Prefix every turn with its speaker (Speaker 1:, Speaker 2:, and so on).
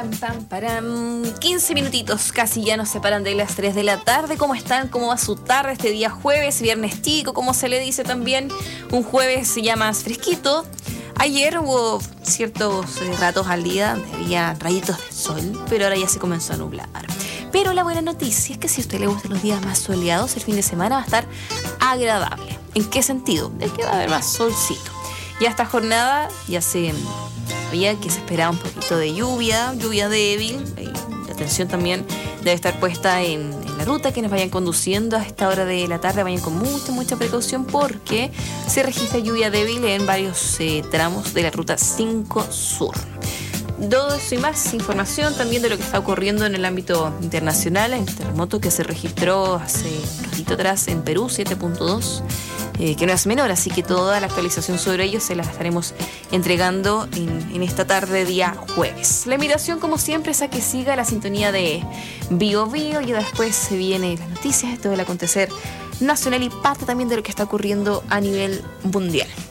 Speaker 1: pam, pam, param. 15 minutitos casi ya nos separan de las 3 de la tarde. ¿Cómo están? ¿Cómo va su tarde este día jueves? Viernes tico, como se le dice también. Un jueves ya más fresquito. Ayer hubo ciertos ratos al día donde había rayitos de sol, pero ahora ya se comenzó a nublar. Pero la buena noticia es que si a usted le gustan los días más soleados, el fin de semana va a estar agradable. ¿En qué sentido? De que va a haber más solcito. Ya esta jornada ya se sabía que se esperaba un poquito de lluvia débil. La atención también debe estar puesta en la ruta. Quienes vayan conduciendo a esta hora de la tarde vayan con mucha precaución porque se registra lluvia débil en varios tramos de la ruta 5 Sur. Todo eso y más información también de lo que está ocurriendo en el ámbito internacional. El terremoto que se registró hace un ratito atrás en Perú, 7.2, que no es menor, así que toda la actualización sobre ello se la estaremos entregando en esta tarde día jueves. La invitación, como siempre, es a que siga la sintonía de Bio Bio, y después se viene las noticias, todo el acontecer nacional y parte también de lo que está ocurriendo a nivel mundial.